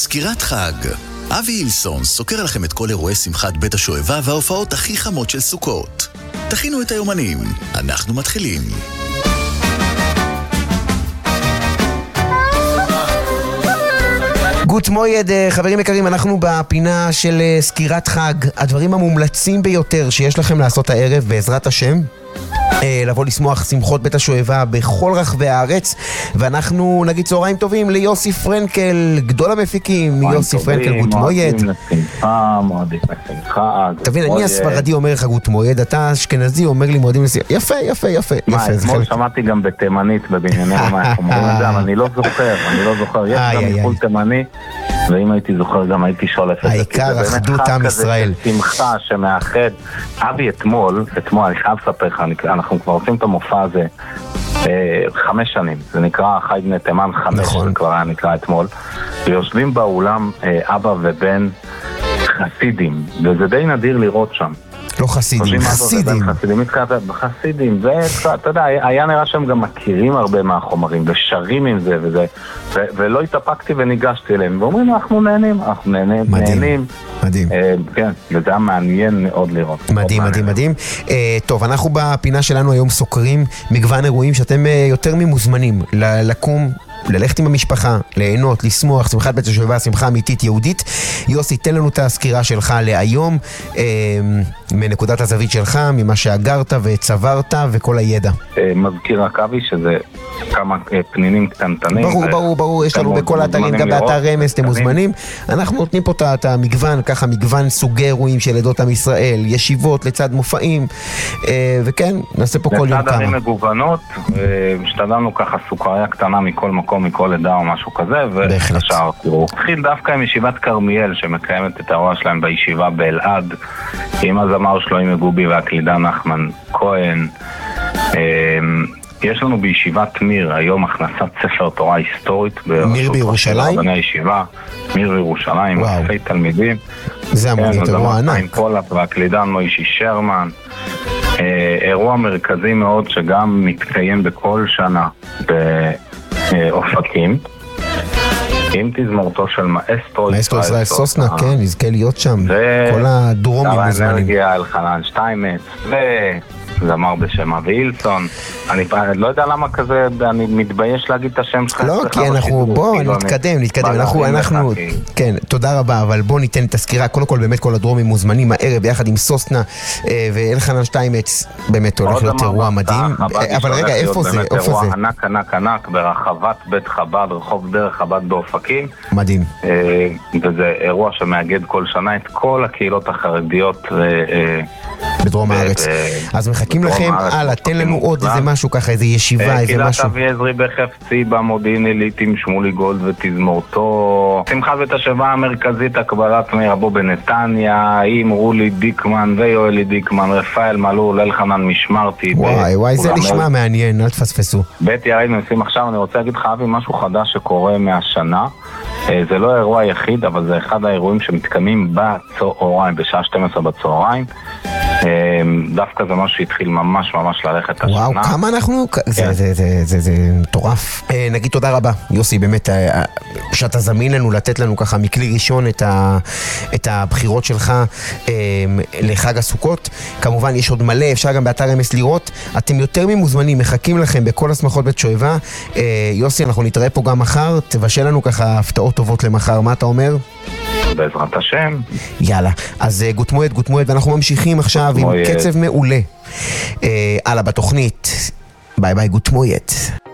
סקירת חג. אבי אילסון סוקר לכם את כל אירועי שמחת בית השואבה וההופעות הכי חמות של סוכות. תכינו את היומנים, אנחנו מתחילים. גוט מויד, חברים יקרים, אנחנו בפינה של סקירת חג. הדברים המומלצים ביותר שיש לכם לעשות הערב בעזרת השם, לבוא לשמוח שמחות בית השואבה בכל רחבי הארץ. ואנחנו נגיד צהריים טובים ליוסי פרנקל, גדול המפיקים. יוסי פרנקל, גוט מויד. תבין, אני הספרדי אומר לך גוט מויד, אתה אשכנזי אומר לי מועדים לשמחה. יפה, יפה, יפה. אתמול שמעתי גם בתימנית בבנייני רמה, אומרים את זה, אבל אני לא זוכר, יש גם מחול תימני, ואם הייתי זוכר גם הייתי שולף את זה. העיקר אחדות עם ישראל. שמחה שמאחד. אבי אתמול, אני חייב לספר לך, אנחנו כבר עושים את המופע הזה 5 שנים, זה נקרא חי בני תימן 5, נכון. זה כבר היה נקרא אתמול, ויושבים באולם אבא ובן חסידים, וזה די נדיר לראות שם. לא חסידים, חסידים, ואתה יודע, היה נראה שהם גם מכירים הרבה מהחומרים, ושרים עם זה וזה, ולא התאפקתי וניגשתי אליהם, ואומרים, אנחנו נהנים. מדהים. כן, וזה היה מעניין מאוד לראות. מדהים. טוב, אנחנו בפינה שלנו היום סוקרים מגוון אירועים שאתם יותר ממוזמנים לקום, ללכת עם המשפחה, ליהנות, לשמוח, שמחת בית השואבה, שמחה אמיתית יהודית. יוסי, תן לנו את הסקירה שלך להיום, מנקודת הזווית שלך, ממה שאגרת וצברת וכל הידע. מזכיר אבי שזה כמה פנינים קטנטנים. ברור, יש לנו בכל האתרים, גם באתר רמז, אתם מוזמנים. אנחנו נותנים פה את המגוון, ככה מגוון סוגי אירועים של עדות עם ישראל, ישיבות לצד מופעים, וכן, נעשה פה כל יום כמה. לצד ערים מגוונות, השתדלנו ככה סוכריה קטנה מכל מקום, מכל עדה או משהו כזה, והשאר, תראו. התחיל דווקא עם ישיבת קרמיאל, שמקיימת את האירוע שלהם בישיבה באלעד, עם הזמר שלוים מגובי והקלידן נחמן כהן. יש לנו בישיבת מיר היום הכנסת ספר תורה היסטורית. מיר בירושלים? בני הישיבה, מיר בירושלים, אלפי תלמידים. זה אמור להיות אירוע ענק. עם פולק והקלידן מוישי שרמן. אירוע מרכזי מאוד שגם מתקיים בכל שנה באופקים. עם תזמורתו של מאסטרו ישראל סוסנה, כן, נזכה להיות שם. כל הדרומים מוזמנים. האנרגיה אלחנן שטיימץ זמר בשם אבי אילסון. אני לא יודע למה כזה, אני מתבייש להגיד את השם שלך. לא, כי אנחנו, בוא נתקדם, אנחנו, כן, תודה רבה, אבל בוא ניתן את הסקירה. קודם כל באמת כל הדרומים מוזמנים הערב ביחד עם סוסנה ואלחנן שטיימץ, באמת הולך להיות אירוע מדהים. אבל רגע, איפה זה? אירוע ענק ברחבת בית חב"ד, רחוב דרך חב"ד באופקים. מדהים. וזה אירוע שמאגד כל שנה את כל הקהילות החרדיות בדרום הארץ. אז מחכים לכם, תן לנו עוד איזה משהו ככה, איזה ישיבה, איזה משהו. קהילת אבי עזרי בחפצי במודיעין עילית עם שמולי גולד ותזמורתו. שמחת בית השואבה המרכזית הקבלת מרבו בנתניה, עם רולי דיקמן ויואלי דיקמן, רפאל מלול, אלחנן משמרתי. וואי, זה נשמע מעניין, אל תפספסו. בית יריד מנסים עכשיו, אני רוצה להגיד לך אבי משהו חדש שקורה מהשנה. זה לא האירוע היחיד, אבל זה אחד האירועים שמתקיימים בצהריים, בשעה 12 בצהריים. דווקא זה משהו שהתחיל ממש ללכת השנה. וואו, כמה אנחנו... זה מטורף. נגיד תודה רבה, יוסי, באמת, שאתה זמין לנו, לתת לנו ככה מכלי ראשון את הבחירות שלך לחג הסוכות. כמובן, יש עוד מלא, אפשר גם באתר רמז לראות. אתם יותר ממוזמנים, מחכים לכם בכל השמחות בית שואבה. יוסי, אנחנו נתראה פה גם מחר, תבשל לנו ככה הפתעות טובות למחר. מה אתה אומר? בעזרת השם. יאללה, אז גוט מויד, ואנחנו ממשיכים עכשיו עם קצב מעולה. הלאה בתוכנית. ביי ביי, גוט מויד.